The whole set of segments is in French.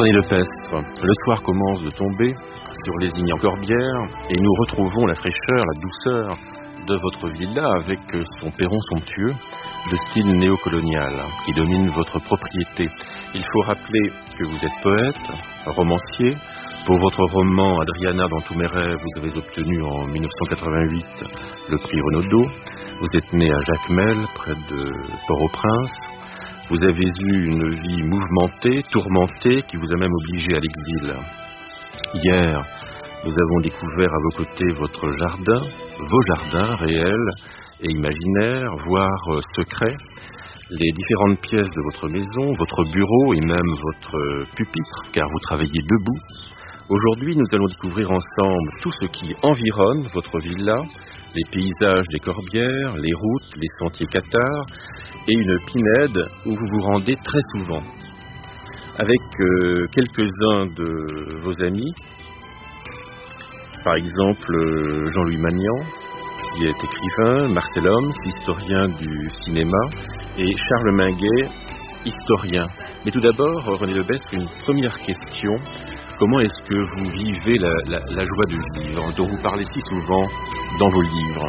René Lepestre, le soir commence de tomber sur les lignes en Corbière et nous retrouvons la fraîcheur, la douceur de votre villa avec son perron somptueux de style néocolonial qui domine votre propriété. Il faut rappeler que vous êtes poète, romancier. Pour votre roman Adriana dans tous mes rêves, vous avez obtenu en 1988 le prix Renaudot. Vous êtes né à Jacmel, près de Port-au-Prince. Vous avez eu une vie mouvementée, tourmentée, qui vous a même obligé à l'exil. Hier, nous avons découvert à vos côtés votre jardin, vos jardins réels et imaginaires, voire secrets, les différentes pièces de votre maison, votre bureau et même votre pupitre, car vous travaillez debout. Aujourd'hui, nous allons découvrir ensemble tout ce qui environne votre villa, les paysages des Corbières, les routes, les sentiers cathares et une pinède où vous vous rendez très souvent. Avec quelques-uns de vos amis, par exemple Jean-Louis Magnan, qui est écrivain, Marcel Homs, historien du cinéma, et Charles Minguet, historien. Mais tout d'abord, René Lepestre, une première question. Comment est-ce que vous vivez la joie de vivre, dont vous parlez si souvent dans vos livres?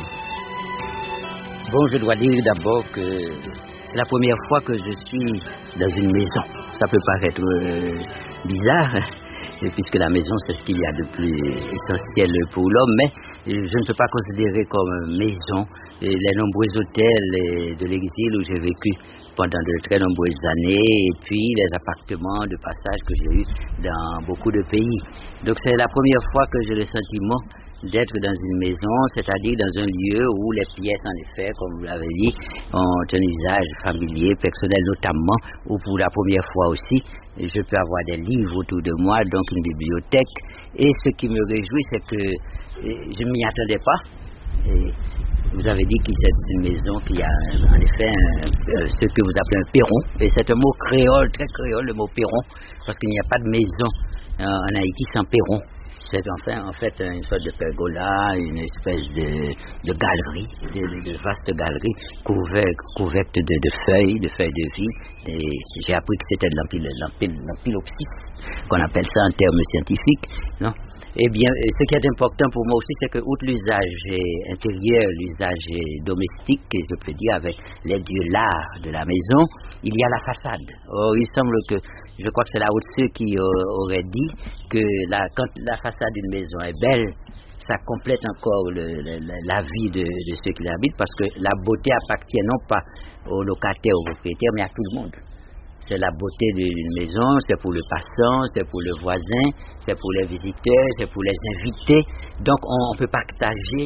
Bon, je dois dire d'abord que c'est la première fois que je suis dans une maison. Ça peut paraître bizarre, puisque la maison, c'est ce qu'il y a de plus essentiel pour l'homme, mais je ne peux pas considérer comme maison les nombreux hôtels de l'exil où j'ai vécu pendant de très nombreuses années, et puis les appartements de passage que j'ai eus dans beaucoup de pays. Donc c'est la première fois que j'ai le sentiment d'être dans une maison, c'est-à-dire dans un lieu où les pièces, en effet, comme vous l'avez dit, ont un usage familier, personnel notamment, où pour la première fois aussi, je peux avoir des livres autour de moi, donc une bibliothèque. Et ce qui me réjouit, c'est que je ne m'y attendais pas. Et vous avez dit que c'est une maison qui a en effet ce que vous appelez un perron, et c'est un mot créole, très créole, le mot perron, parce qu'il n'y a pas de maison en Haïti sans perron. C'est en fait une sorte de pergola, une espèce de galerie, de vaste galerie couverte de feuilles de vie. Et j'ai appris que c'était de l'ampilopsis, qu'on appelle ça en termes scientifiques, non? Eh bien, ce qui est important pour moi aussi, c'est que, outre l'usage intérieur, l'usage domestique, je peux dire, avec les dieux l'art de la maison, il y a la façade. Or, il semble que, je crois que c'est Lao Tzu qui aurait dit que quand la façade d'une maison est belle, ça complète encore la vie de ceux qui l'habitent, parce que la beauté appartient non pas aux locataires, aux propriétaires, mais à tout le monde. C'est la beauté d'une maison, c'est pour le passant, c'est pour le voisin, c'est pour les visiteurs, c'est pour les invités. Donc on peut partager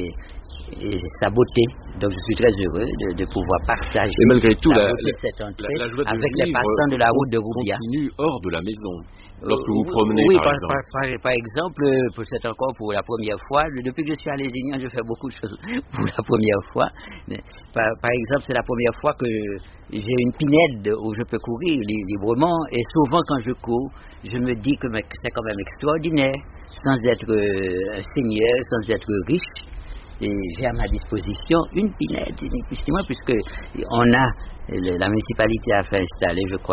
sa beauté. Donc je suis très heureux de pouvoir partager malgré tout, la beauté de cette entrée avec les passants de la route de Roubia. Continue hors de la maison. Lorsque vous promenez, oui, par exemple, c'est encore pour la première fois. Depuis que je suis à Lézignan, je fais beaucoup de choses pour la première fois. Par exemple, c'est la première fois que j'ai une pinède où je peux courir librement. Et souvent, quand je cours, je me dis que c'est quand même extraordinaire, sans être un seigneur, sans être riche. Et j'ai à ma disposition une pinède, justement, puisque la municipalité a fait installer, je crois,